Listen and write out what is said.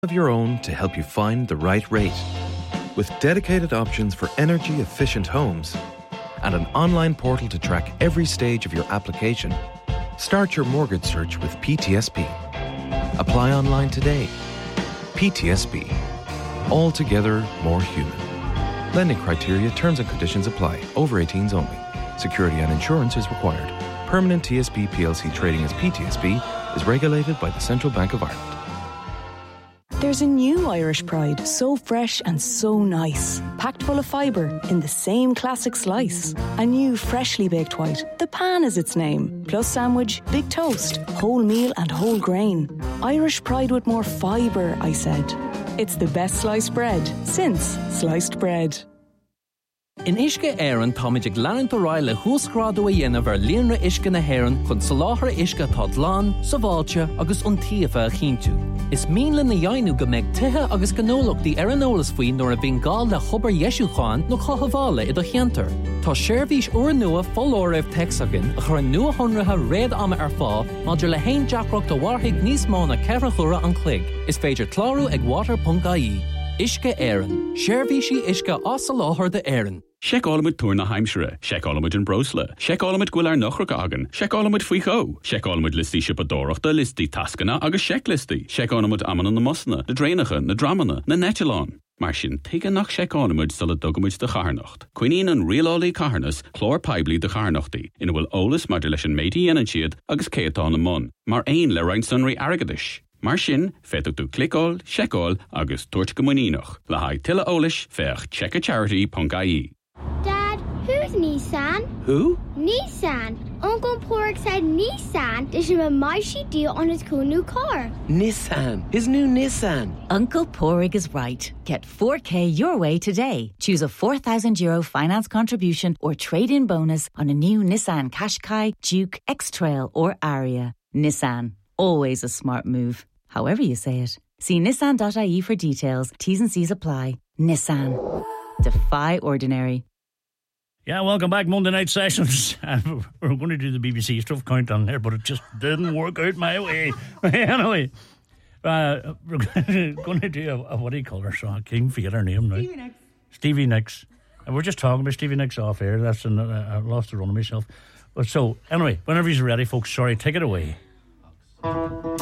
of your own to help you find the right rate. With dedicated options for energy-efficient homes and an online portal to track every stage of your application, start your mortgage search with PTSB. Apply online today. PTSB. Altogether more human. Lending criteria, terms and conditions apply. Over 18s only. Security and insurance is required. Permanent TSB PLC trading as PTSB is regulated by the Central Bank of Ireland. There's a new Irish Pride, so fresh and so nice. Packed full of fibre in the same classic slice. A new freshly baked white, the pan is its name. Plus sandwich, big toast, whole meal and whole grain. Irish Pride with more fibre, I said. It's the best sliced bread since sliced bread. In Uisce Éireann táid ag leanúint O'Reilly húsgrádú a dhéanamh ar líonra Uisce na hÉireann chun soláthar Uisce tá dlán, sa bháilte agus iontaofa a chinntiú. Is míle na dhéanú go mbeidh tithe agus gnólachtaí ar an eolas faoin nuair a bhíonn gá le chobar Ieisúcháin nó chothabhála i do cheantar. Tá seirbhís uair nua fóláireamh texagan a chur an nua-honratha réad ama ar fá maidir le haon deacracht a bharthaigh níos mó na ceithre chura an cloig. Is féidir clárú ag water.ie. Uisce Éireann. Seirbhísí Uisce as a láthair de Éireann. Sheck allamid Túna Heimsere, sheck allamid in Brosla, sheck allamid Gwilar Nuchrach Agan, sheck allamid Fuicho, sheck allamid Listi Shipadorachta, Listi Tascana, agus sheck Listi, sheck allamid Amman na Musna, na Drainacha, na Dramana, na Netchalon. Mar sin, teige nach sheck allamid sal a dogamid de Charnacht. Quinine an rialoli Carnas, chlor pibli de Charnachti, in will olis madulation meiti en siad, agus keatan mon, mar ein le rein sunri aragadish. Mar sin, féach tú clickáil, seicáil agus tuairt go muínoch. Le haid tuile ólis feach checkacharity.ie. Dad, who's Nissan? Who? Nissan. Uncle Pork said Nissan. There's a mighty deal on his cool new car. Nissan. His new Nissan. Uncle Porig is right. Get 4K your way today. Choose a €4,000 finance contribution or trade-in bonus on a new Nissan Qashqai, Duke, X-Trail or Aria. Nissan. Always a smart move. However you say it. See nissan.ie for details. T's and C's apply. Nissan. Defy ordinary. Yeah, welcome back. Monday night sessions. We're going to do the BBC stuff countdown there, but it just didn't work out my way. Anyway, we're going to do a what do you call her song? I can't forget her name now. Stevie Nicks. And we're just talking about Stevie Nicks off air. That's I lost the run of myself. But so, anyway, whenever he's ready, folks, sorry, take it away.